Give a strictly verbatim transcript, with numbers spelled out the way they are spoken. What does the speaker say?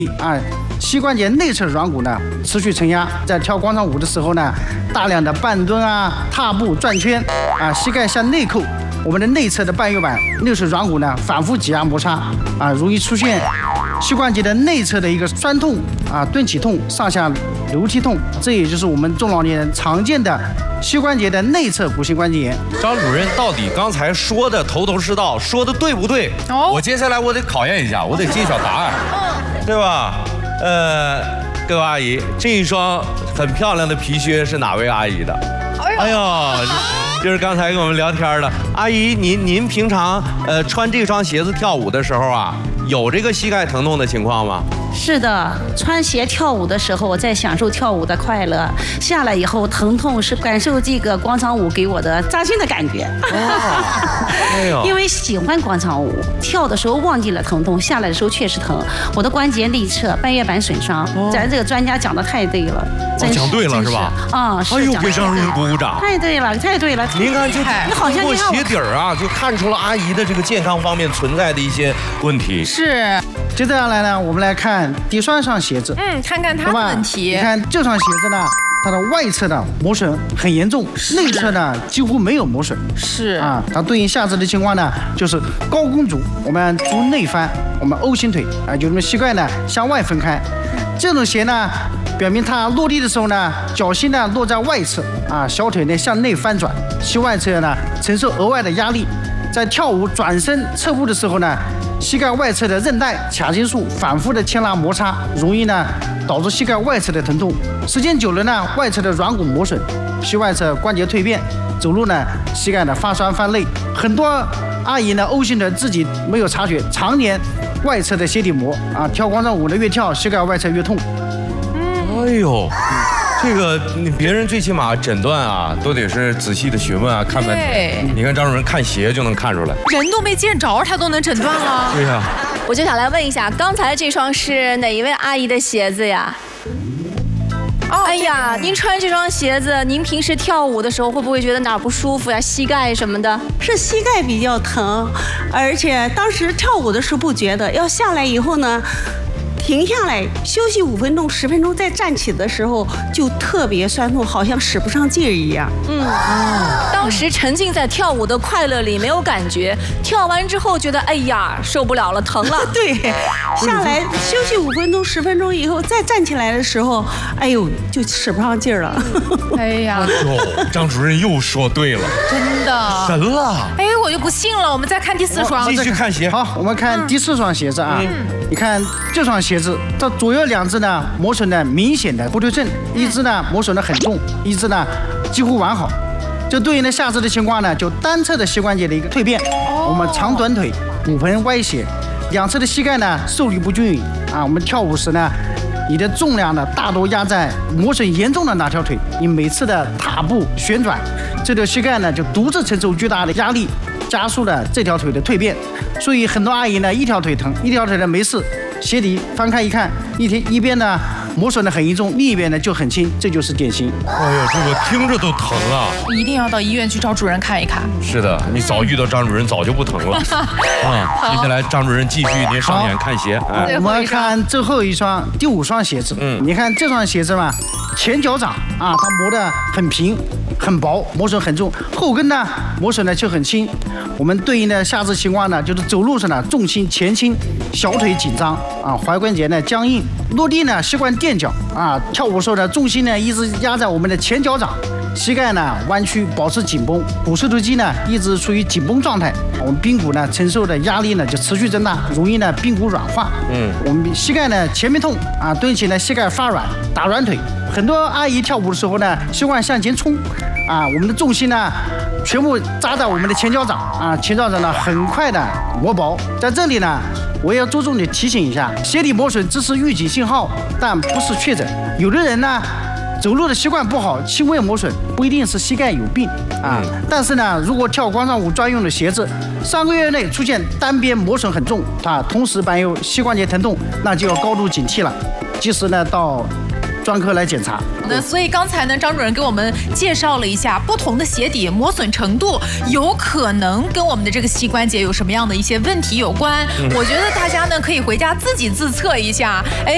啊，膝关节内侧软骨呢持续承压，在跳广场舞的时候呢，大量的半蹲啊、踏步、转圈啊，膝盖向内扣，我们的内侧的半月板内侧软骨呢反复挤压摩擦啊，容易出现膝关节的内侧的一个酸痛啊、顿起痛、上下楼梯痛，这也就是我们中老年人常见的膝关节的内侧骨性关节炎。 张主任到底刚才说的头头是道，说的对不对？哦，我接下来我得考验一下，我得揭晓答案，对吧？呃，各位阿姨，这一双很漂亮的皮靴是哪位阿姨的？哎呀，就是刚才跟我们聊天的阿姨，您您平常呃穿这双鞋子跳舞的时候啊，有这个膝盖疼痛的情况吗？ 是的，穿鞋跳舞的时候，我在享受跳舞的快乐。下来以后，疼痛是感受这个广场舞给我的扎心的感觉。哦，哎呦，因为喜欢广场舞，跳的时候忘记了疼痛，下来的时候确实疼。我的关节内侧半月板损伤，哦、咱这个专家讲的太对了， 哦、讲对了是吧？ 啊，是。 哎呦，给张主任鼓鼓掌！ 太对了，太对了。 您看，就你好像通过鞋底儿啊，就看出了阿姨的这个健康方面存在的一些问题。 是。 接着来呢，我们来看第三双鞋子， 嗯，看看它的问题。 你看这双鞋子呢，它的外侧的磨损很严重，内侧呢几乎没有磨损。 是啊，它对应下肢的情况呢，就是高弓足，我们足内翻，我们 O 型腿啊，就我们膝盖呢向外分开。这种鞋呢，表明它落地的时候呢，脚心呢落在外侧啊，小腿呢向内翻转，膝外侧呢承受额外的压力。在跳舞转身侧步的时候呢，膝盖外侧的韧带、髂胫束反复的牵拉摩擦，容易呢导致膝盖外侧的疼痛。时间久了呢，外侧的软骨磨损，膝外侧关节蜕变，走路呢膝盖呢发酸发累。很多阿姨呢 O 型的自己没有察觉，常年外侧的鞋底磨啊，跳广场舞呢越跳膝盖外侧越痛。 嗯，哎呦。这个别人最起码诊断啊，都得是仔细的询问啊，看半天。你看张主任看鞋就能看出来， 人都没见着，他都能诊断了。 对呀、啊， 我就想来问一下，刚才这双是哪一位阿姨的鞋子呀？哦，哎呀，您穿这双鞋子，您平时跳舞的时候会不会觉得哪儿不舒服呀？膝盖什么的？ 是膝盖比较疼，而且当时跳舞的时候不觉得，要下来以后呢。停下来休息五分钟、十分钟，再站起的时候就特别酸痛，好像使不上劲儿一样。 嗯，当时沉浸在跳舞的快乐里，没有感觉。跳完之后觉得，哎呀，受不了了，疼了。 对，下来休息五分钟、十分钟以后，再站起来的时候，哎呦，就使不上劲儿了。 哎呀， 哟，张主任又说对了， 真的神了。 哎，我就不信了，我们再看第四双， 继续看鞋。 好，我们看第四双鞋子啊。嗯，你看这双鞋子，这左右两只呢磨损的明显的不对称，一只呢磨损的很重，一只呢几乎完好。这对应的下肢的情况呢，就单侧的膝关节的一个蜕变，哦、我们长短腿、骨盆歪斜，两侧的膝盖呢受力不均匀啊。我们跳舞时呢，你的重量呢大多压在磨损严重的那条腿，你每次的踏步旋转，这条膝盖呢就独自承受巨大的压力，加速了这条腿的蜕变。所以很多阿姨呢一条腿疼，一条腿呢没事，鞋底翻开一看，一天一边呢磨损的很严重，另一边呢就很轻，这就是典型。 哎呀，这个听着都疼啊！ 一定要到医院去找主任看一看。 是的，你早遇到张主任早就不疼了。啊，接下来张主任继续您上眼看鞋。 哎、我们看最后一双第五双鞋子。嗯，你看这双鞋子嘛，前脚掌啊它磨得很平很薄，磨损很重，后跟呢磨损呢就很轻。我们对应的下肢情况呢，就是走路时呢重心前倾，小腿紧张啊，踝关节呢僵硬，落地呢习惯垫脚啊，跳舞时候呢重心呢一直压在我们的前脚掌，膝盖呢弯曲保持紧绷，股四头肌呢一直处于紧绷状态，我们髌骨呢承受的压力呢就持续增大，容易呢髌骨软化。嗯，我们膝盖呢前面痛啊，蹲起呢膝盖发软，打软腿。很多阿姨跳舞的时候呢习惯向前冲啊，我们的重心呢全部扎在我们的前脚掌啊，前脚掌呢很快的磨薄。在这里呢，我也要着重的提醒一下，鞋底磨损只是预警信号，但不是确诊。有的人呢，走路的习惯不好，轻微磨损不一定是膝盖有病啊。但是呢，如果跳广场舞专用的鞋子，三个月内出现单边磨损很重啊，同时伴有膝关节疼痛，那就要高度警惕了，及时呢到专科来检查。 那所以刚才呢，张主任给我们介绍了一下不同的鞋底磨损程度，有可能跟我们的这个膝关节有什么样的一些问题有关。嗯、我觉得大家呢可以回家自己自测一下，哎。